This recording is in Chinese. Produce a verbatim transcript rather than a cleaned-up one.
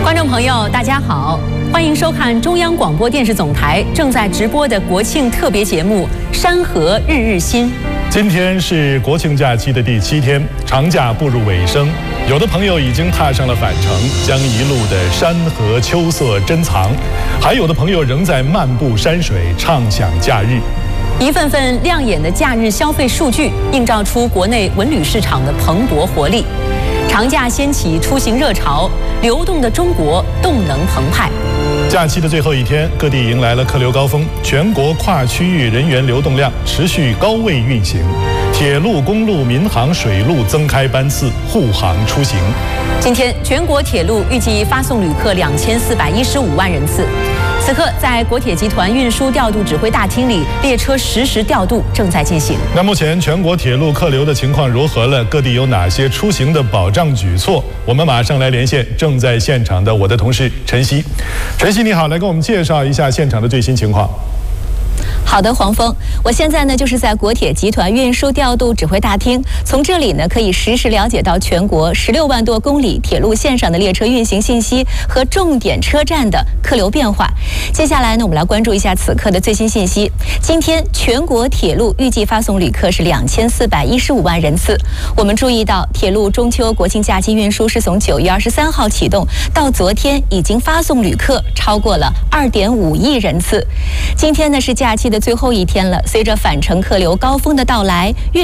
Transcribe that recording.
观众朋友，大家好，欢迎收看中央广播电视总台正在直播的国庆特别节目《山河日日新》。 今天是国庆假期的第七天，长假步入尾声，有的朋友已经踏上了返程，将一路的山河秋色珍藏；还有的朋友仍在漫步山水，畅享假日。 一份份亮眼的假日消费数据，映照出国内文旅市场的蓬勃活力。长假掀起出行热潮，流动的中国动能澎湃。 假期的最后一天，各地迎来了客流高峰，全国跨区域人员流动量持续高位运行，铁路、公路、民航、水路增开班次，护航出行。 今天，全国铁路预计发送旅客两千四百一十五万人次。此刻，在国铁集团运输调度指挥大厅里，列车实时调度正在进行。 那目前全国铁路客流的情况如何了？各地有哪些出行的保障举措？我们马上来连线正在现场的我的同事陈曦。陈曦，你好，来给我们介绍一下现场的最新情况。 好的，黄峰，我现在呢就是在国铁集团运输调度指挥大厅，从这里呢可以实时了解到全国十六万多公里铁路线上的列车运行信息和重点车站的客流变化。接下来呢，我们来关注一下此刻的最新信息。今天全国铁路预计发送旅客是两千四百一十五万人次。我们注意到，铁路中秋国庆假期运输是从九月二十三号启动，到昨天已经发送旅客超过了二点五亿人次。今天呢是假期的最后一天了，随着返程客流高峰的到来，运